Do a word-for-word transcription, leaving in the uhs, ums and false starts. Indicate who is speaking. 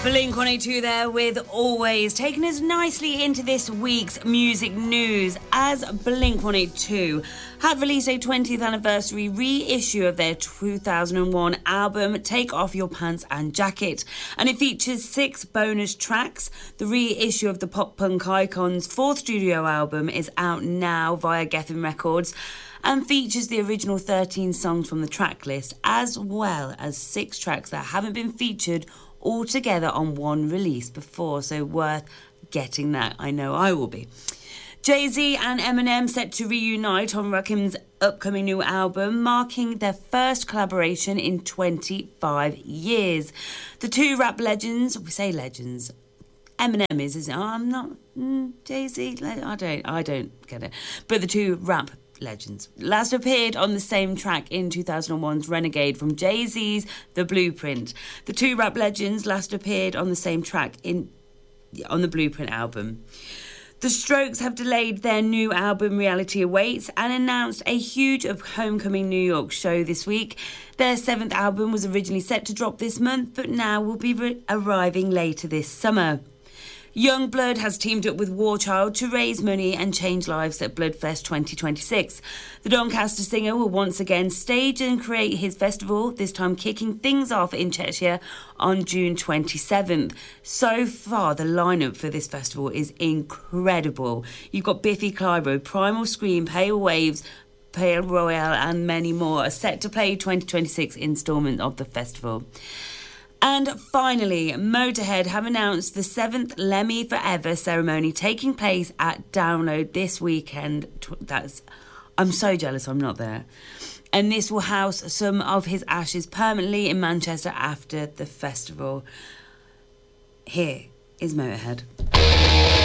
Speaker 1: Blink one eighty-two there with Always, taking us nicely into this week's music news as Blink one eighty-two have released a twentieth anniversary reissue of their two thousand one album Take Off Your Pants and Jacket, and it features six bonus tracks. The reissue of the pop punk icons' fourth studio album is out now via Geffen Records and features the original thirteen songs from the track list, as well as six tracks that haven't been featured all together on one release before, so worth getting that. I know I will be. Jay-Z and Eminem set to reunite on Rakim's upcoming new album, marking their first collaboration in twenty-five years. The two rap legends, we say legends, Eminem is, isn't it? Oh, I'm not, mm, Jay-Z, I don't, I don't get it. But the two rap legends last appeared on the same track in two thousand one's Renegade from Jay-Z's The Blueprint. The two rap legends last appeared on the same track in on the Blueprint album. The Strokes have delayed their new album Reality Awaits and announced a huge Homecoming New York show this week. Their seventh album was originally set to drop this month, but now will be re- arriving later this summer. Youngblood has teamed up with War Child to raise money and change lives at Bloodfest twenty twenty-six. The Doncaster singer will once again stage and create his festival, this time kicking things off in Cheshire on June twenty-seventh. So far, the lineup for this festival is incredible. You've got Biffy Clyro, Primal Scream, Pale Waves, Pale Royale and many more are set to play twenty twenty-six instalment of the festival. And finally, Motorhead have announced the seventh Lemmy Forever ceremony taking place at Download this weekend. That's, I'm so jealous I'm not there. And this will house some of his ashes permanently in Manchester after the festival. Here is Motorhead.